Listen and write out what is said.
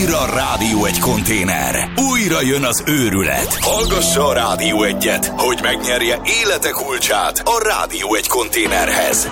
Újra Rádió egy konténer. Újra jön az őrület. Hallgassa a Rádió egyet, hogy megnyerje élete kulcsát a Rádió egy konténerhez.